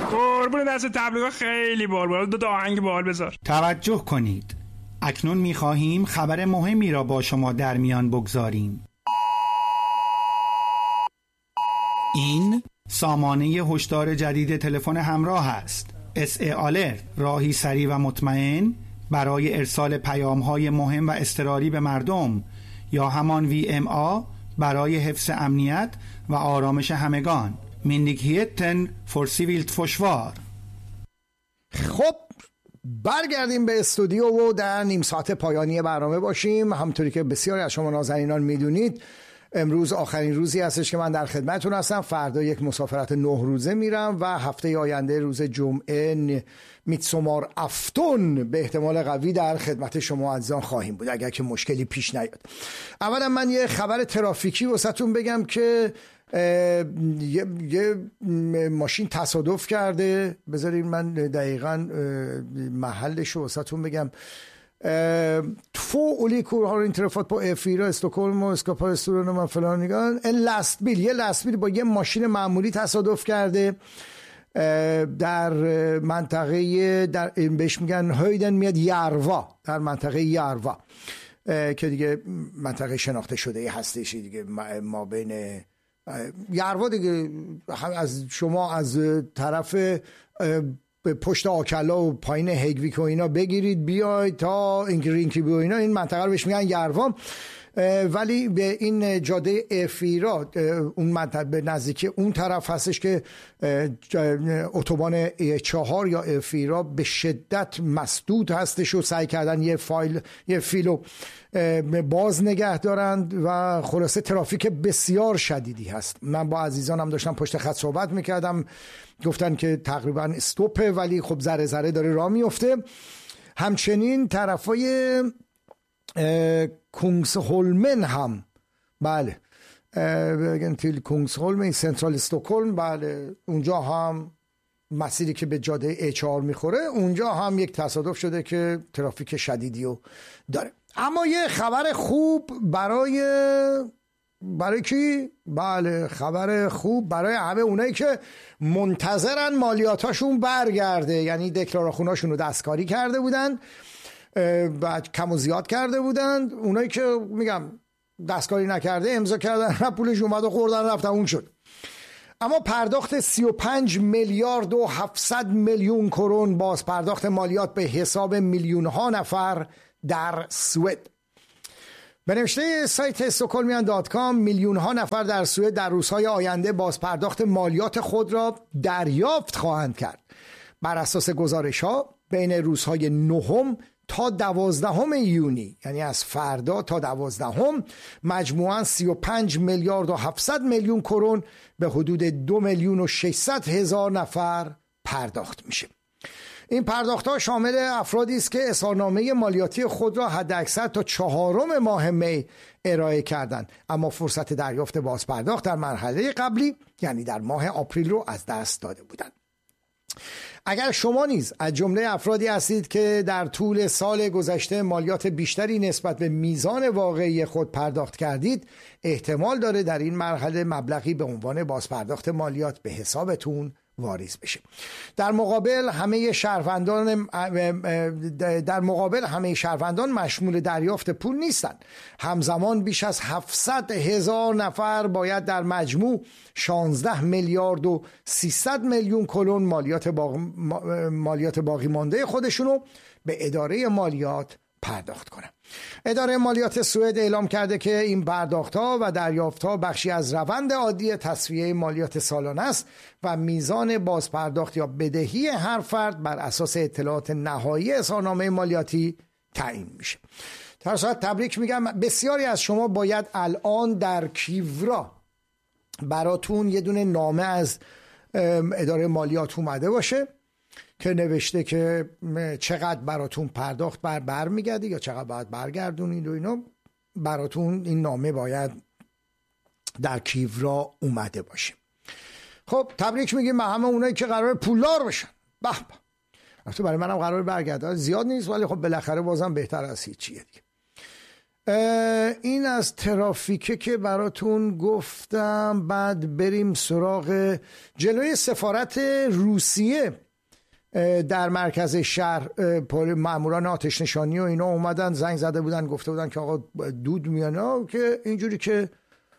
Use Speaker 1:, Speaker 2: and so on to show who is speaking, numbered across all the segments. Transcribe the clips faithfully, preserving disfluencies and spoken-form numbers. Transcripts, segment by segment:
Speaker 1: قربون دست تبلیغات خیلی بال بال. دو تا آهنگ بال بذار.
Speaker 2: توجه کنید، اکنون می‌خواهیم خبر مهمی را با شما در میان بگذاریم. این سامانه هشدار جدید تلفن همراه است. اس ای آلرت، راهی سریع و مطمئن برای ارسال پیام‌های مهم و اضطراری به مردم، یا همان وی ام آ برای حفظ امنیت و آرامش همگان. مندیکیتن فور سیویلت فشوار.
Speaker 3: خب برگردیم به استودیو و در نیم ساعت پایانی برنامه باشیم. همونطوری که بسیاری از شما نازنینان میدونید امروز آخرین روزی هستش که من در خدمتتون هستم. فردا یک مسافرت نه روزه میرم و هفته آینده روز جمعه میتسومار افتون به احتمال قوی در خدمت شما عزیزان خواهیم بود اگر که مشکلی پیش نیاد. اولا من یه خبر ترافیکی واسهتون بگم که یه, یه ماشین تصادف کرده. بذارین من دقیقا محلش رو واسهتون بگم. två olyckor har inträffat på E fyra i Stockholm och Skapar man فلان نگان. en lastbil یه lastbil با یه ماشین معمولی تصادف کرده در منطقه در بهش میگن هایدن میاد یاروا، در منطقه یاروا که دیگه منطقه شناخته شده ای هستش دیگه. ما بین یاروا دیگه از شما از طرف به پشت آکلا و پایین هگویک و اینا بگیرید بیاید تا این رینکی و اینا، این منطقه رو بهش میگن یاروا. ولی به این جاده افیرا اون منطقه به نزدیکی اون طرف هستش که اتوبان چهار یا افیرا به شدت مسدود هستش و سعی کردن یه فایل یه فیلو باز نگه دارند و خلاصه ترافیک بسیار شدیدی هست. من با عزیزانم داشتم پشت خط صحبت میکردم، گفتن که تقریبا استوپه ولی خب ذره ذره داره راه میفته. همچنین طرفای کونگسهولمن هم بله بگن تیل کونگسهولمن سنترال استکهلم، بله اونجا هم مسیری که به جاده ای چهار میخوره اونجا هم یک تصادف شده که ترافیک شدیدی رو داره. اما یه خبر خوب برای برای کی؟ بله خبر خوب برای همه اونایی که منتظرن مالیاتاشون برگرده، یعنی دکلاراسیوناشون رو دستکاری کرده بودن بعد کم و زیاد کرده بودند. اونایی که میگم دستکاری نکرده امضا کردن پولش اومد و خوردن رفتن اون شد. اما پرداخت سی و پنج میلیارد و هفتصد میلیون کرون باز پرداخت مالیات به حساب میلیون ها نفر در سوئد. به نوشته سایت استکهلمیان دات کام میلیون ها نفر در سوئد در روزهای آینده باز پرداخت مالیات خود را دریافت خواهند کرد. بر اساس گزارش ها بین روزهای نهم تا دوازدهم یونی، یعنی از فردا تا دوازدهم، مجموعاً سی و پنج میلیارد و هفتصد میلیون کرون به حدود دو میلیون و ششصد هزار نفر پرداخت میشه. این پرداخت‌ها شامل افرادی است که اظهارنامه مالیاتی خود را حداکثر تا چهارم ماه می ارائه کردند، اما فرصت دریافت بازپرداخت در مرحله قبلی یعنی در ماه آپریل رو از دست داده بودند. اگر شما نیز از جمله افرادی هستید که در طول سال گذشته مالیات بیشتری نسبت به میزان واقعی خود پرداخت کردید، احتمال داره در این مرحله مبلغی به عنوان بازپرداخت مالیات به حسابتون واریز بشه. در مقابل همه شهروندان در مقابل همه شهروندان مشمول دریافت پول نیستند. همزمان بیش از هفتصد هزار نفر باید در مجموع شانزده میلیارد و سیصد میلیون کرون مالیات باقی مالیات باقی مانده خودشونو به اداره مالیات پرداخت کنند. اداره مالیات سوئد اعلام کرده که این پرداخت‌ها و دریافت‌ها بخشی از روند عادی تسویه مالیات سالانه است و میزان بازپرداخت یا بدهی هر فرد بر اساس اطلاعات نهایی اظهارنامه مالیاتی تعیین میشه. در صورت تبریک میگم. بسیاری از شما باید الان در کیورا براتون یه دونه نامه از اداره مالیات اومده باشه که نوشته که چقدر براتون پرداخت بر برمیگرده یا چقدر باید برگردونید و اینا. براتون این نامه باید در کیورا اومده باشه. خب تبریک میگیم به همه اونایی که قرار پولدار بشن. به به. البته برای منم قرار برگرده، زیاد نیست ولی خب بالاخره بازم بهتر از هیچیه دیگه. این از ترافیکه که براتون گفتم. بعد بریم سراغ جلوی سفارت روسیه در مرکز شهر. ماموران آتش نشانی و اینا اومدن، زنگ زده بودن، گفته بودن که آقا دود میانه، که اینجوری که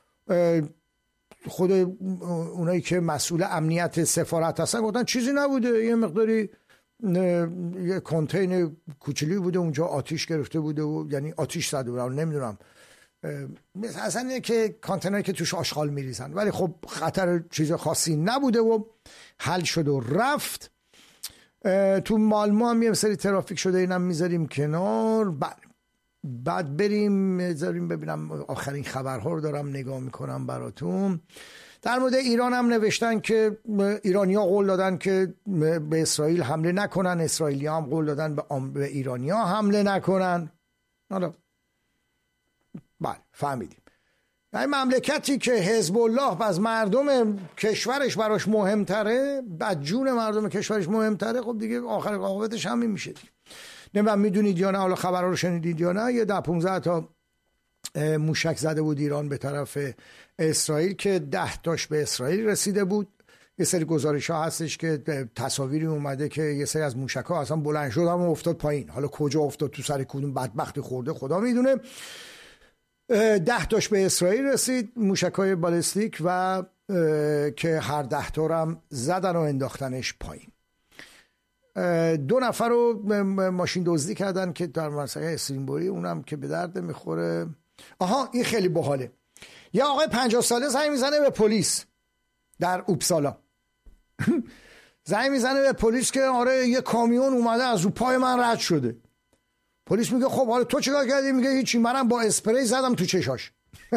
Speaker 3: خود اونایی که مسئول امنیت سفارت هستن گفتن چیزی نبوده، یه مقداری یه کانتینر کوچولی بوده اونجا، آتیش گرفته بوده و یعنی آتیش زده بوده، نمیدونم اصلا اینه که کانتینری که توش آشغال میریزن، ولی خب خطر چیز خاصی نبوده و حل شد و رفت. تو مالمو هم یه سری ترافیک شده، اینم میذاریم کنار. بعد بعد بریم میذاریم ببینم آخرین خبرها رو دارم نگاه میکنم براتون. در مورد ایران هم نوشتن که ایرانی‌ها قول دادن که به اسرائیل حمله نکنن، اسرائیلی‌ها هم قول دادن به, به ایرانی‌ها حمله نکنن. حالا بله فهمیدیم. این مملکتی که حزب الله از مردم کشورش براش مهمتره، بعد جون مردم کشورش مهمتره، خب دیگه آخر عاقبتش همین میشه دیگه. نمیدونم میدونید یا نه، حالا خبرها رو شنیدید یا نه، یه ده پونزده تا موشک زده بود ایران به طرف اسرائیل که ده تاش به اسرائیل رسیده بود. یه سری گزارش ها هستش که تصاویری اومده که یه سری از موشک ها اصلا بلند شد هم افتاد پایین. حالا کجا افتاد، تو سر کدوم بدبختی خورده خدا میدونه. ده تاش به اسرائیل رسید، موشک های بالستیک، و که هر ده تا هم زدن و انداختنش پایین. دو نفر رو ماشین دزدی کردن که در منطقه استرینبوری، اونم که به درد میخوره. آها این خیلی باحاله. یه آقای پنجاه ساله زنگ میزنه به پلیس در اوپسالا زنگ میزنه به پلیس که آره یه کامیون اومده از رو پای من رد شده. پلیس میگه خب حالا تو چیکار کردی؟ میگه هیچی، منم با اسپری زدم تو چشاش.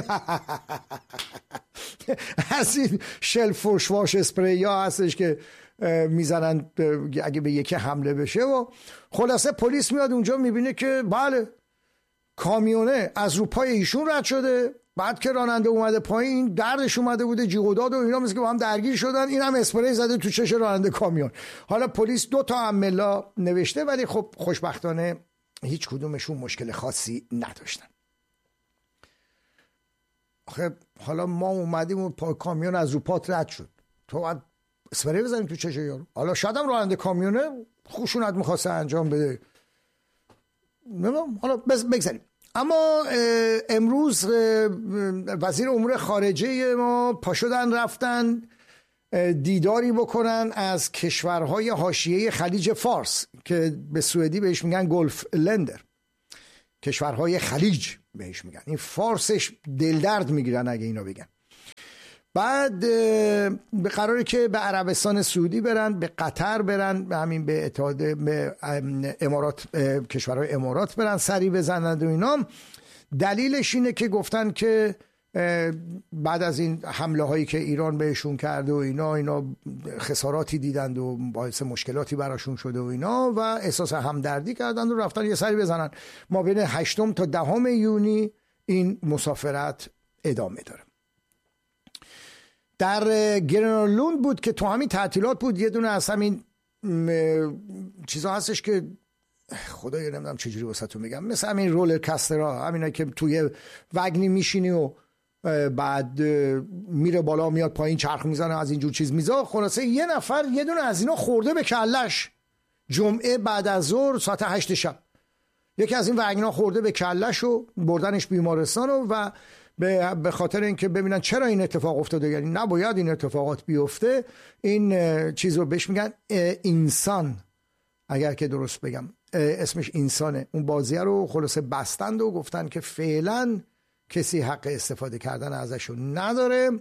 Speaker 3: از این شل فوشواش اسپری ها هستش که میزنن اگه به یکی حمله بشه. و خلاصه پلیس میاد اونجا میبینه که بله کامیونه از رو پای ایشون رد شده. بعد که راننده اومده پایین، دردش اومده بوده، جیغ و داد و اینا، مثل که با هم درگیر شدن. این هم اسپری زده تو چش راننده کامیون. حالا پلیس دو تا عملا نوشته، ولی خب خوشبختانه هیچ کدومشون مشکل خاصی نداشتن. آخه حالا ما اومدیم و پا کامیون از رو پات رد شد، تو باید اسپری بزنیم تو چش یارو. حالا شاید هم راننده کامیونه خشونت میخواسته انجام بده، نمیدونم، حالا بگذاریم. اما امروز وزیر امور خارجه ما پا شدن رفتن دیداری بکنن از کشورهای حاشیه خلیج فارس که به سوئدی بهش میگن گلف لندر، کشورهای خلیج بهش میگن. این فارسش دلدرد میگیرن اگه اینا بگن. بعد به قراره که به عربستان سعودی برن، به قطر برن، به همین به اتحاد به امارات، کشورهای امارات برن سری بزنند و اینا. دلیلش اینه که گفتن که بعد از این حمله هایی که ایران بهشون کرده و اینا اینا خساراتی دیدند و باعث مشکلاتی براشون شده و اینا، و احساس همدردی کردند و رفتن یه سری بزنن. ما بین هشتم تا دهم یونی این مسافرت ادامه داره. در گرنلوند بود که تو همین تعطیلات بود، یه دونه از همین چیزا هستش که خدایا نمیدونم چجوری واسهتون میگم، مثل همین رولر کاسترها، همینا که توی وگنی میشینی و بعد میره بالا میاد پایین، چرخ میزنه، از اینجور چیز میزا. خلاصه یه نفر یه دونه از اینا خورده به کلش جمعه بعد از ظهر ساعت هشت شب. یکی از این وگنا خورده به کلش و بردنش بیمارستان و, و به خاطر اینکه ببینن چرا این اتفاق افتاده، یعنی نباید این اتفاقات بیفته، این چیز رو بهش میگن انسان، اگر که درست بگم اسمش انسانه. اون بازیه رو خلاصه بستند و گفتن که فعلا کسی حق استفاده کردن ازشون نداره.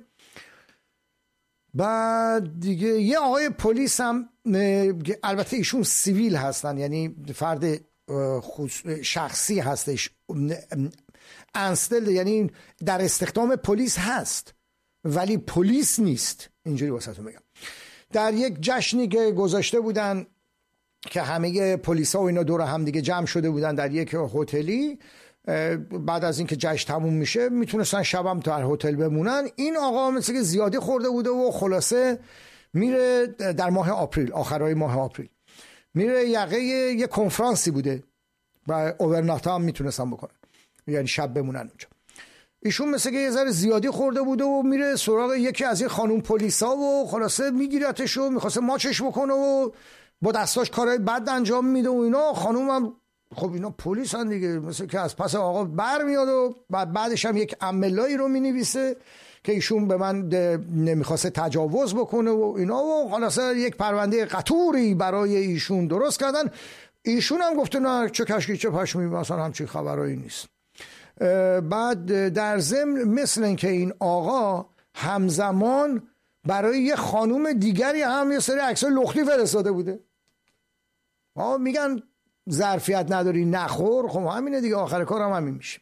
Speaker 3: بعد دیگه یه آقای پلیس هم، البته ایشون سیویل هستن، یعنی فرد شخصی هستش، انستل، یعنی در استخدام پلیس هست ولی پلیس نیست، اینجوری واسهتون بگم. در یک جشنی که گذاشته بودن که همه پلیسا و اینا دور هم دیگه جمع شده بودن در یک هتلی، بعد از اینکه جشن تموم میشه میتونستن شبم تو هر هتل بمونن. این آقا مثل که زیادی خورده بوده و خلاصه میره در ماه آپریل، آخرای ماه آپریل میره یقه یه کنفرانسی بوده و اوورناتا هم میتونستن بکنن. یعنی شب بمونن اونجا. ایشون مثل که یه ذره زیادی خورده بوده و میره سراغ یکی از این خانوم پلیسا و خلاصه میگیرتش و میخواسته ماچش بکنه و با دستاش کارهای بد انجام میده و اینا. خانوم هم خب اینا پلیس هن دیگه، مثل که از پس آقا بر میاد و بعدش هم یک املایی رو مینویسه که ایشون به من نمیخواسته تجاوز بکنه و اینا و خلاصه یک پرونده قطوری برای ایشون درست کردن. ایشون هم گفته نه چه کشکی چه پشمی، مثلا همچین خبرایی نیست. بعد در ضمن مثل این که این آقا همزمان برای یه خانوم دیگری هم یه سری عکسای لختی فرستاده بوده. آقا میگن ظرفیت نداری نخور، خب همینه دیگه، آخر کار هم همین میشه.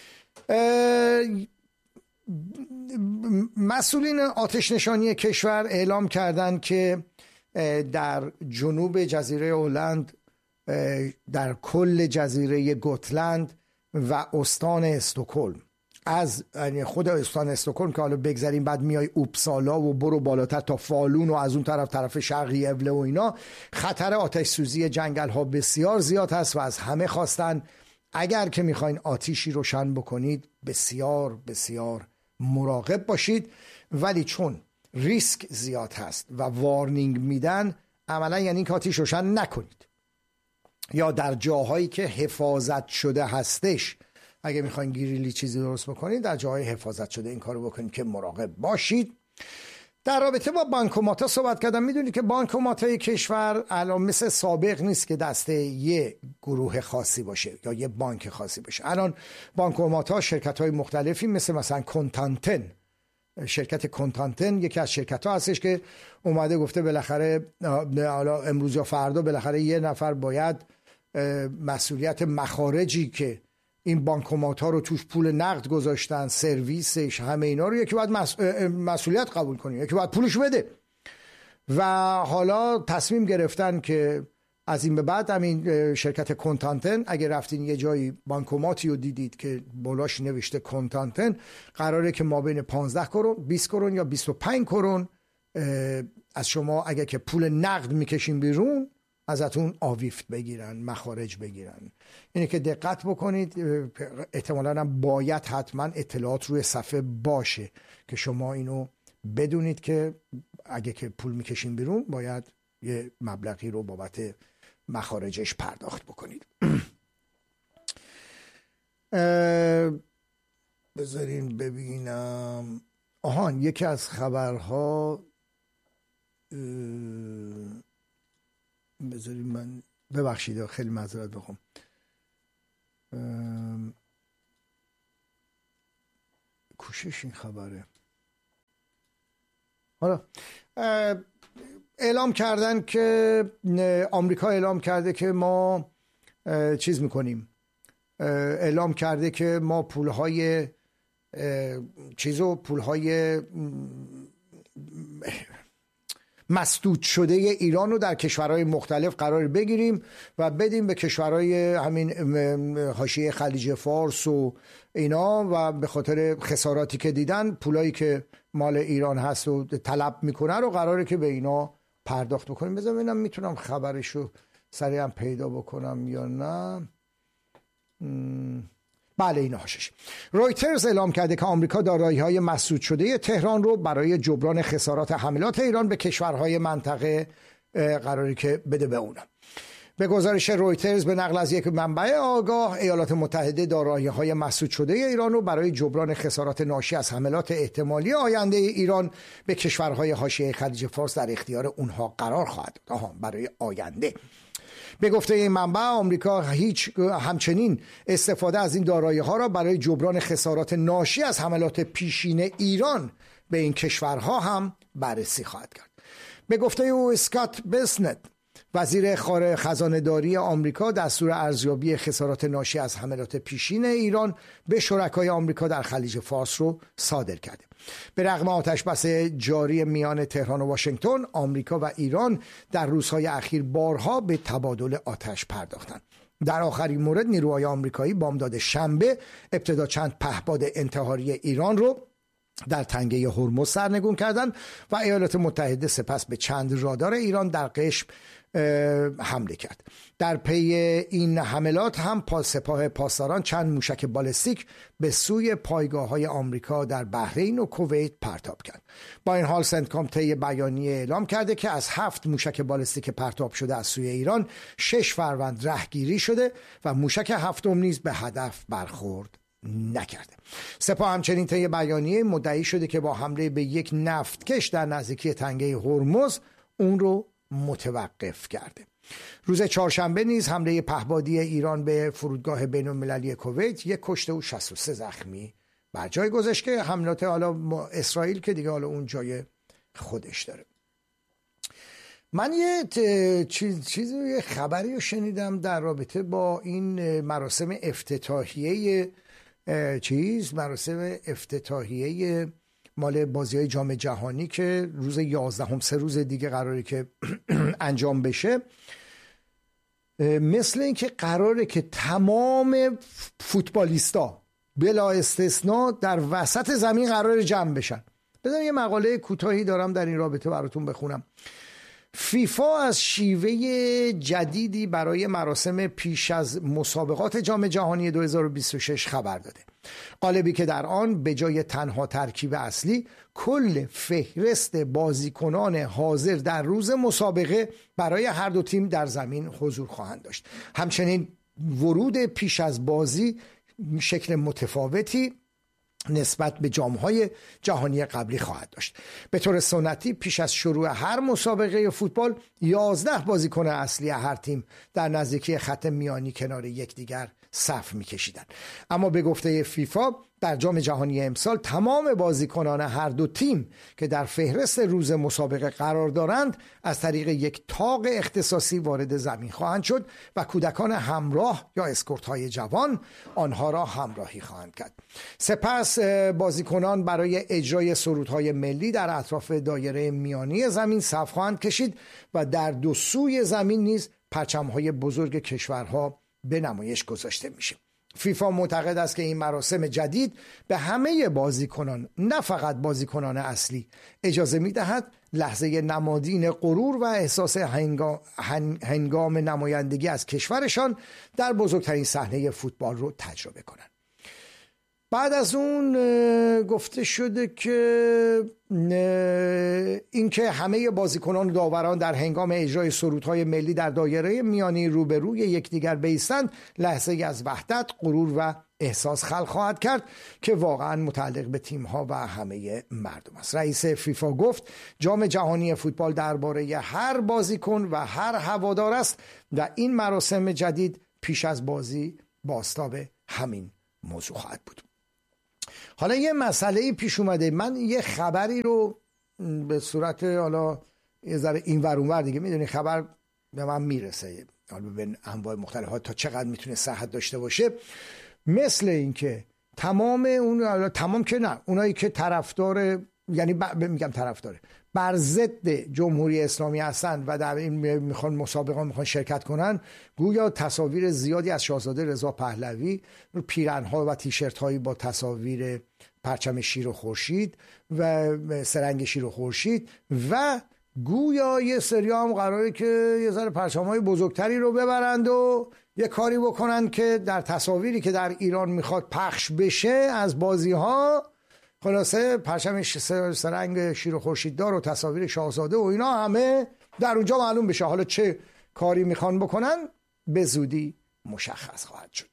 Speaker 3: مسئولین آتش نشانی کشور اعلام کردند که در جنوب جزیره هلند، در کل جزیره گوتلند و استان استکهلم، از خود استان استکهلم که حالا بگذاریم بعد میای اوپسالا و برو بالاتر تا فالون و از اون طرف طرف شرقی اوله و اینا، خطر آتش سوزی جنگل ها بسیار زیاد هست و از همه خواستن اگر که میخواین آتیشی روشن بکنید بسیار بسیار مراقب باشید، ولی چون ریسک زیاد هست و وارنینگ میدن، عملا یعنی که آتیش روشن نکنید، یا در جاهایی که حفاظت شده هستش اگه میخواین گریلی چیزی درست بکنید در جاهای حفاظت شده این کارو بکنید که مراقب باشید. در رابطه با بانکومات ها صحبت کردم. میدونید که بانکومات های کشور الان مثل سابق نیست که دسته یه گروه خاصی باشه یا یه بانک خاصی باشه. الان بانکومات ها شرکت های مختلفی مثل مثلا کنتانتن، شرکت کنتانتن یکی از شرکت ها هستش که اومده گفته بالاخره حالا امروز یا فردا بالاخره یه نفر باید مسئولیت مخارجی که این بانکومات ها رو توش پول نقد گذاشتن، سرویسش، همه اینا رو یکی باید مسئولیت قبول کنه، یکی باید پولش بده. و حالا تصمیم گرفتن که از این به بعد همین شرکت کنتانتن، اگه رفتین یه جایی بانکوماتی رو دیدید که بالاش نوشته کنتانتن، قراره که ما بین پانزده کرون، بیست کرون یا بیست و پنج کرون از شما اگه که پول نقد میکشین بیرون ازتون آویفت بگیرن، مخارج بگیرن. اینه که دقت بکنید. احتمالاً هم باید حتما اطلاعات روی صفحه باشه که شما اینو بدونید که اگه که پول میکشین بیرون باید یه مبلغی رو بابت مخارجش پرداخت بکنید. بذارین ببینم. آهان یکی از خبرها، بذارین من ببخشید خیلی معذرت بخوام، کوشش این خبره. حالا اعلام کردن که آمریکا اعلام کرده که ما چیز میکنیم، اعلام کرده که ما پولهای چیزو پولهای مسدود شده ایران رو در کشورهای مختلف قرار بگیریم و بدیم به کشورهای همین حاشیه خلیج فارس و اینا، و به خاطر خساراتی که دیدن پولایی که مال ایران هست و طلب میکنه رو قراره که به اینا پرداخت بکنیم. بذار ببینم میتونم خبرشو سریعا پیدا بکنم یا نه. بله این هاشش. رویترز اعلام کرده که آمریکا دارایی‌های مسدود شده تهران رو برای جبران خسارات حملات ایران به کشورهای منطقه قراری که بده به اونا. به گزارش رویترز به نقل از یک منبع آگاه، ایالات متحده دارایی‌های مسدود شده ایران رو برای جبران خسارات ناشی از حملات احتمالی آینده ایران به کشورهای حاشیه خلیج فارس در اختیار اونها قرار خواهد داد. آها، برای آینده. به گفته این منبع آمریکا هیچ همچنین استفاده از این دارایی‌ها را برای جبران خسارات ناشی از حملات پیشین ایران به این کشورها هم بررسی خواهد کرد. به گفته او اسکات بسنت، وزیر خزانه‌داری آمریکا، دستور ارزیابی خسارات ناشی از حملات پیشین ایران به شرکای آمریکا در خلیج فارس رو صادر کرده. به رغم آتش‌بس جاری میان تهران و واشنگتن، آمریکا و ایران در روزهای اخیر بارها به تبادل آتش پرداختند. در آخرین مورد نیروهای آمریکایی بامداد شنبه ابتدا چند پهپاد انتحاری ایران رو در تنگه هرمز سرنگون کردند و ایالات متحده سپس به چند رادار ایران در قشم حمله کرد. در پی این حملات هم پاس سپاه پاسداران چند موشک بالستیک به سوی پایگاه‌های آمریکا در بحرین و کویت پرتاب کرد. با این حال سنتکام طی بیانیه اعلام کرده که از هفت موشک بالستیک پرتاب شده از سوی ایران شش فروند رهگیری شده و موشک هفتم نیز به هدف برخورد نکرده. سپاه همچنین طی بیانیه مدعی شده که با حمله به یک نفتکش در نزدیکی تنگه هرمز اون رو متوقف کرده. روز چهارشنبه نیز حمله پهپادی ایران به فرودگاه بین‌المللی کویت یک کشته و شصت و سه زخمی بر جای گذاشت که حملات حالا اسرائیل که دیگه حالا اون جای خودش داره. من یه چیز چیزی یه خبری رو شنیدم در رابطه با این مراسم افتتاحیه چیز مراسم افتتاحیه مال بازی‌های جام جهانی که روز یازدهم سه روز دیگه قراره که انجام بشه. مثل این که قراره که تمام فوتبالیستا بلا استثناء در وسط زمین قراره جمع بشن. بذارم یه مقاله کوتاهی دارم در این رابطه براتون بخونم. فیفا از شیوه جدیدی برای مراسم پیش از مسابقات جام جهانی دو هزار و بیست و شش خبر داده. قالبی که در آن به جای تنها ترکیب اصلی کل فهرست بازیکنان حاضر در روز مسابقه برای هر دو تیم در زمین حضور خواهند داشت. همچنین ورود پیش از بازی شکل متفاوتی نسبت به جام‌های جهانی قبلی خواهد داشت. به طور سنتی پیش از شروع هر مسابقه فوتبال یازده بازیکن اصلی هر تیم در نزدیکی خط میانی کنار یکدیگر صف می‌کشیدند. اما به گفته فیفا در جام جهانی امسال تمام بازیکنان هر دو تیم که در فهرست روز مسابقه قرار دارند از طریق یک طاق اختصاصی وارد زمین خواهند شد و کودکان همراه یا اسکورت‌های جوان آنها را همراهی خواهند کرد. سپس بازیکنان برای اجرای سرودهای ملی در اطراف دایره میانی زمین صف خواهند کشید و در دو سوی زمین نیز پرچم‌های بزرگ کشورها به نمایش گذاشته میشه. فیفا معتقد است که این مراسم جدید به همه بازیکنان نه فقط بازیکنان اصلی اجازه میدهد لحظه نمادین غرور و احساس هنگام نمایندگی از کشورشان در بزرگترین صحنه فوتبال رو تجربه کنند. بعد از اون گفته شده که اینکه همه بازیکنان و داوران در هنگام اجرای سرودهای ملی در دایره میانی روبروی یکدیگر بایستند لحظه‌ای از وحدت، غرور و احساس خلق خواهد کرد که واقعا متعلق به تیم‌ها و همه مردم است. رئیس فیفا گفت جام جهانی فوتبال درباره هر بازیکن و هر هوادار است و این مراسم جدید پیش از بازی بازتاب همین موضوع خواهد بود. حالا یه مسئله پیش اومده. من یه خبری رو به صورت حالا یه ذره این ور اون ور دیگه میدونی خبر به من میرسه حالا به انواع مختلف تا چقدر میتونه صحت داشته باشه. مثل این که تمام اون تمام که نه اونایی که طرفدار یعنی ب... میگم طرفداره بر ضد جمهوری اسلامی هستند و در این میخوان مسابقه میخوان شرکت کنن گویا تصاویر زیادی از شاهزاده رضا پهلوی رو پیرنها و تیشرت هایی با تصاویر پرچم شیر و خورشید و سرنگ شیر و خورشید و گویا یه سری هم قراره که یه ذره پرچم‌های بزرگتری رو ببرند و یه کاری بکنن که در تصاویری که در ایران میخواد پخش بشه از بازی‌ها خلاصه پرچم سرنگ شیر و خورشیددار و تصاویر شاهزاده و اینا همه در اونجا معلوم بشه. حالا چه کاری میخوان بکنن به زودی مشخص خواهد شد.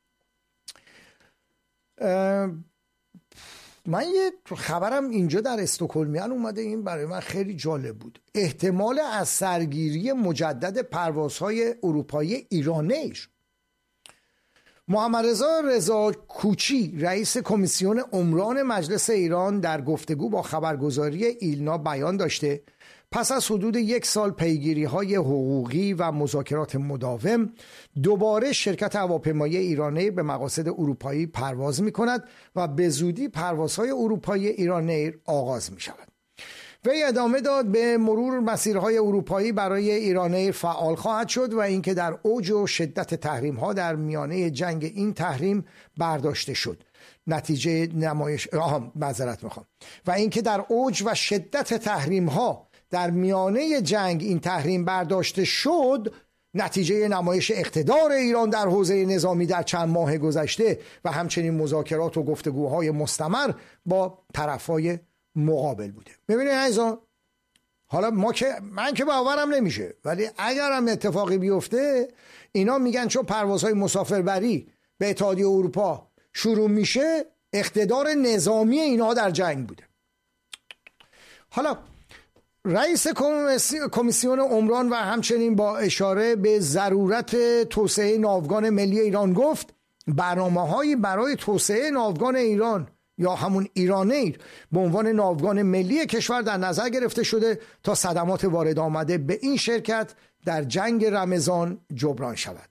Speaker 3: من یه خبرم اینجا در استکهلمیان اومده، این برای من خیلی جالب بود. احتمال از سرگیری مجدد پروازهای اروپایی ایرانیش. محمد رضا رضا کوچی رئیس کمیسیون عمران مجلس ایران در گفتگو با خبرگزاری ایلنا بیان داشته پس از حدود یک سال پیگیری‌های حقوقی و مذاکرات مداوم دوباره شرکت هواپیمایی ایران‌ایر به مقاصد اروپایی پرواز می‌کند و به زودی پروازهای اروپایی ایران‌ایر آغاز می‌شود. وی ادامه داد به مرور مسیرهای اروپایی برای ایران‌ایر فعال خواهد شد و اینکه در اوج و شدت تحریم‌ها در میانه جنگ این تحریم برداشته شد. نتیجه نمایش آها معذرت میخوام و اینکه در اوج و شدت تحریم‌ها در میانه جنگ این تحریم برداشته شد، نتیجه نمایش اقتدار ایران در حوزه نظامی در چند ماه گذشته و همچنین مذاکرات و گفتگوهای مستمر با طرفای مقابل بوده. ببینید عزیزان، حالا ما که من که باورم نمیشه، ولی اگر هم اتفاقی بیفته، اینا میگن چون پروازهای مسافربری به اتحادیه اروپا شروع میشه، اقتدار نظامی اینا در جنگ بوده. حالا رئیس کمیسیون عمران و همچنین با اشاره به ضرورت توسعه ناوگان ملی ایران گفت برنامه‌هایی برای توسعه ناوگان ایران یا همون ایرانیر به عنوان ناوگان ملی کشور در نظر گرفته شده تا صدمات وارد آمده به این شرکت در جنگ رمضان جبران شود.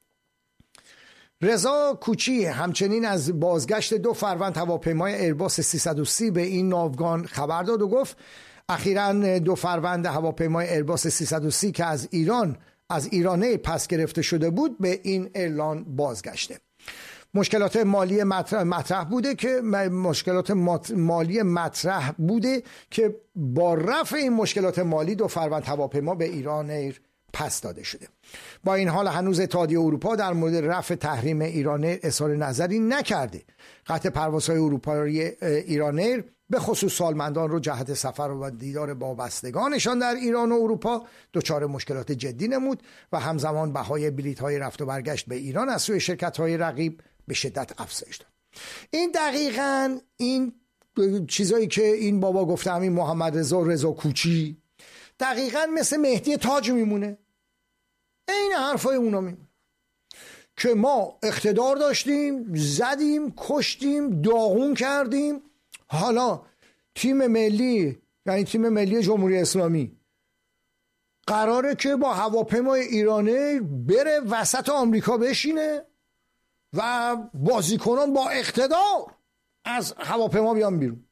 Speaker 3: رضا کوچی همچنین از بازگشت دو فروند هواپیمای ایرباس سیصد و سی به این ناوگان خبر داد و گفت اخیراً دو فروند هواپیمای ایرباس سیصد و سی که از ایران از ایرانه پس گرفته شده بود به این ایرلان بازگشته. مشکلات مالی مطرح, مطرح بوده که مشکلات مالی مطرح بوده که با رفع این مشکلات مالی دو فروند هواپیما به ایران ایر پس داده شده. با این حال هنوز اتحادیه اروپا در مورد رفع تحریم ایران ایر اظهار نظری نکرده. قطع پروازهای اروپایی ایران ایر به خصوص سالمندان رو جهت سفر و دیدار با بستگانشان در ایران و اروپا دچار مشکلات جدی نمود و همزمان بهای بلیط‌های رفت و برگشت به ایران از سوی شرکت‌های رقیب به شدت افزایش داد. این دقیقاً این چیزایی که این بابا گفته، همین محمد رضا رضا کوچی، دقیقاً مثل مهدی تاج میمونه. این حرفای اونا میمونه که ما اقتدار داشتیم، زدیم، کشتیم، داغون کردیم، حالا تیم ملی یعنی تیم ملی جمهوری اسلامی قراره که با هواپیمای ایرانی بره وسط آمریکا بشینه و بازیکنان با اقتدار از هواپیما بیان بیرون.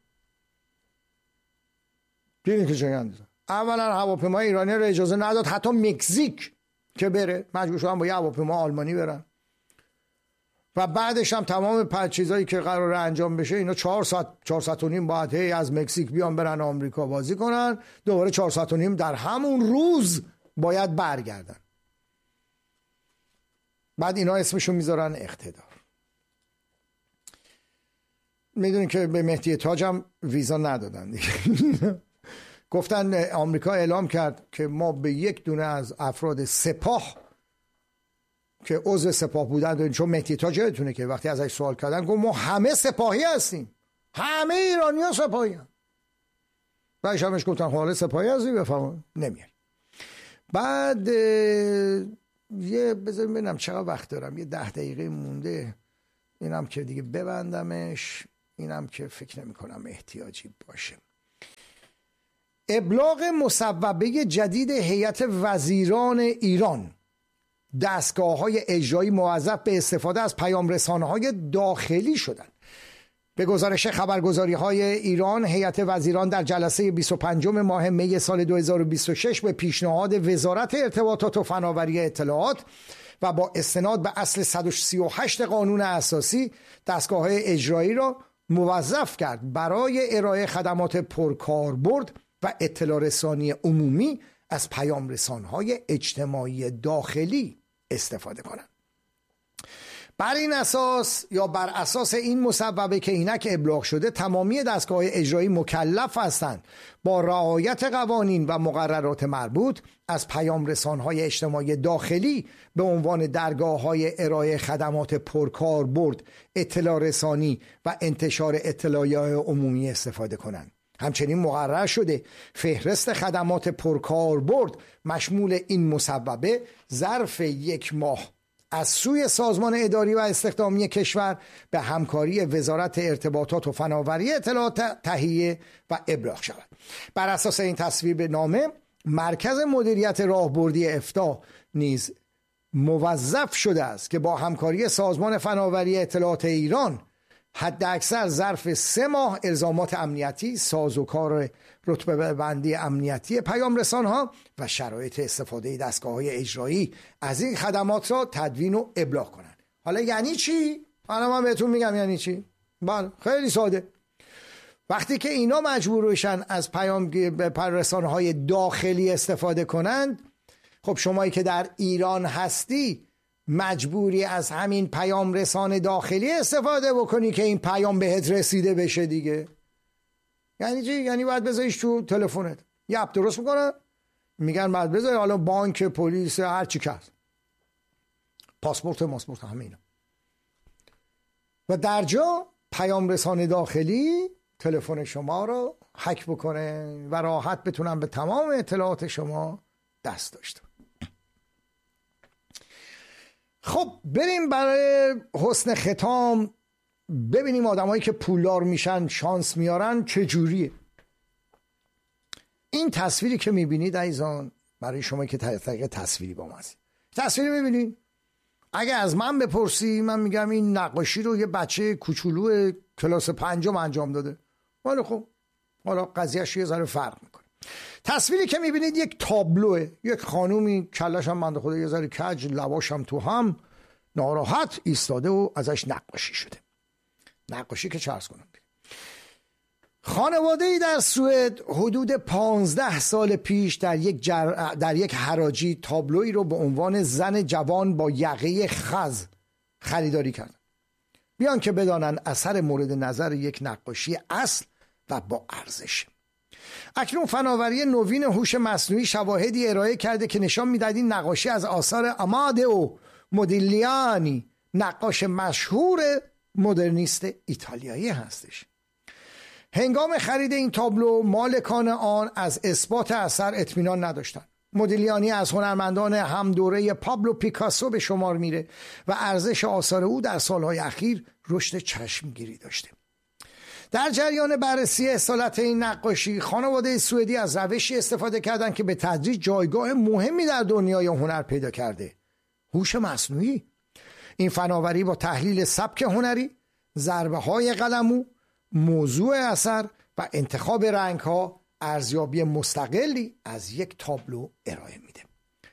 Speaker 3: دیدین که چه گندیزن. اولا هواپیمای ایرانی رو اجازه نداد حتی مکزیک که بره، مجبور شدن با یه هواپیما آلمانی برن و بعدش هم تمام پنج چیزایی که قراره انجام بشه اینا چهار ساعت چهار ساعت و نیم باید هی از مکزیک بیان برن آمریکا بازی کنن، دوباره چهار ساعت و نیم در همون روز باید برگردن. بعد اینا اسمشو میذارن اقتدار. میدونین که به مهدی تاج هم ویزا ندادن دیگه. گفتن آمریکا اعلام کرد که ما به یک دونه از افراد سپاه که عضو سپاه بودن، چون مهدی تاج یادتونه که وقتی ازش سوال کردن گفت ما همه سپاهی هستیم، همه ایرانی ها سپاهی هم. بعدش همش گفتن حالا سپاهی هستی بفهم نمیاد. بعد یه بذاریم ببینم چقدر وقت دارم، یه ده دقیقه مونده، اینم که دیگه ببندمش، اینم که فکر نمی کنم احتیاجی باشه. ابلاغ مصوبه جدید هیئت وزیران ایران، دستگاه‌های اجرایی موظف به استفاده از پیام رسانه‌های داخلی شدند. به گزارش خبرگزاری‌های ایران، هیئت وزیران در جلسه بیست و پنجم ماه می سال دو هزار و بیست و شش به پیشنهاد وزارت ارتباطات و فناوری اطلاعات و با استناد به اصل صد و سی و هشت قانون اساسی دستگاه‌های اجرایی را موظف کرد برای ارائه خدمات پرکاربرد و اطلاع رسانی عمومی از پیام رسانه‌های اجتماعی داخلی استفاده کنند. بر این اساس یا بر اساس این مصوبه که اینک ابلاغ شده، تمامی دستگاه اجرایی مکلف هستند با رعایت قوانین و مقررات مربوط از پیام رسانه‌های اجتماعی داخلی به عنوان درگاه‌های ارائه خدمات پرکاربرد، اطلاع رسانی و انتشار اطلاعیه عمومی استفاده کنند. همچنین مقرر شده فهرست خدمات پرکاربرد مشمول این مصوبه ظرف یک ماه از سوی سازمان اداری و استخدامی کشور به همکاری وزارت ارتباطات و فناوری اطلاعات تهیه و ابلاغ شود. بر اساس این تصویب نامه، مرکز مدیریت راهبردی افتا نیز موظف شده است که با همکاری سازمان فناوری اطلاعات ایران حد اکثر ظرف سه ماه الزامات امنیتی، سازوکار رتبه بندی امنیتی پیام رسانها و شرایط استفاده دستگاه‌های اجرایی از این خدمات را تدوین و ابلاغ کنند. حالا یعنی چی؟ حالا من بهتون میگم یعنی چی. بله خیلی ساده. وقتی که اینا مجبور بشن از پیام رسانه‌های داخلی استفاده کنند، خب شمایی که در ایران هستی مجبوری از همین پیام رسان داخلی استفاده بکنی که این پیام بهت رسیده بشه دیگه. یعنی چی؟ یعنی باید بذاریش تو تلفنت، یه اپ درست میکنن، میگن بعد بذاری حالا بانک، پلیس، هر چی که هست، پاسپورت، ماسپورت، همه اینا. و در جا پیام رسان داخلی تلفن شما رو هک بکنه و راحت بتونن به تمام اطلاعات شما دست داشته. خب بریم برای حسن ختام ببینیم آدمایی که پولدار میشن، شانس میارن، چجوریه. این تصویری که میبینید عزیزان، برای شما که طریق تصویری با مزه تصویری میبینید، اگه از من بپرسی من میگم این نقاشی رو یه بچه کوچولو کلاس پنجم انجام داده. ولی خب حالا قضیهش یه ذره فرق میکنه. تصویری که میبینید یک تابلوه، یک خانومی کلش هم بنده خدا یه ذره کج، لباش هم تو هم، ناراحت ایستاده و ازش نقاشی شده. نقاشی که چه عرض کنم، خانواده‌ای در سوئد حدود پانزده سال پیش در یک جر... در یک حراجی تابلویی رو به عنوان زن جوان با یقه خز خریداری کردن، بیان که بدانن اثر مورد نظر یک نقاشی اصل و با ارزش. اکنون فناوری نوین هوش مصنوعی شواهدی ارائه کرده که نشان می‌دهد این نقاشی از آثار آمادئو مودیلیانی، نقاش مشهور مدرنیست ایتالیایی هستش. هنگام خرید این تابلو مالکان آن از اثبات اثر اطمینان نداشتند. مودیلیانی از هنرمندان هم دوره پابلو پیکاسو به شمار میره و ارزش آثار او در سالهای اخیر رشد چشمگیری داشته. در جریان بررسی اصالت این نقاشی، خانواده سوئدی از روشی استفاده کردند که به تدریج جایگاه مهمی در دنیای هنر پیدا کرده: هوش مصنوعی. این فناوری با تحلیل سبک هنری، ضربه های قلمو، موضوع اثر و انتخاب رنگ ها ارزیابی مستقلی از یک تابلو ارائه میده.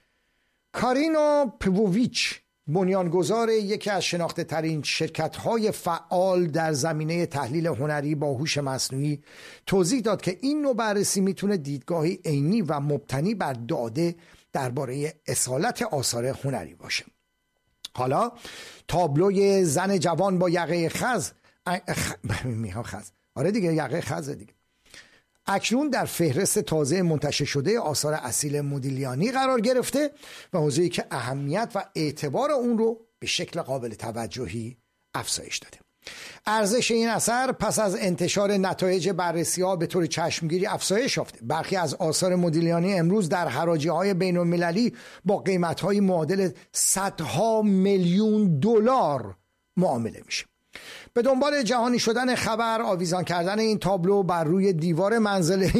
Speaker 3: کارینا پوویچ، بنیانگذار یکی از شناخته ترین شرکت های فعال در زمینه تحلیل هنری با هوش مصنوعی، توضیح داد که این نوع بررسی میتونه دیدگاهی عینی و مبتنی بر داده درباره اصالت آثار هنری باشه. حالا تابلوی زن جوان با یقه خز خ... میخوام خز آره دیگه یقه خزه دیگه اکنون در فهرست تازه منتشر شده آثار اصیل مودیلیانی قرار گرفته و موضوعی که اهمیت و اعتبار اون رو به شکل قابل توجهی افزایش داده. ارزش این اثر پس از انتشار نتایج بررسی ها به طور چشمگیری افزایش یافته. برخی از آثار مودیلیانی امروز در حراجی های بین المللی با قیمت های معادل صدها میلیون دلار معامله میشه. به دنبال جهانی شدن خبر، آویزان کردن این تابلو بر روی دیوار منزل